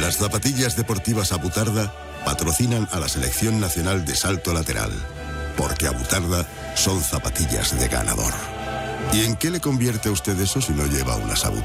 Las zapatillas deportivas Abutarda patrocinan a la Selección Nacional de Salto Lateral, porque Abutarda son zapatillas de ganador. ¿Y en qué le convierte a usted eso si no lleva unas Abutarda?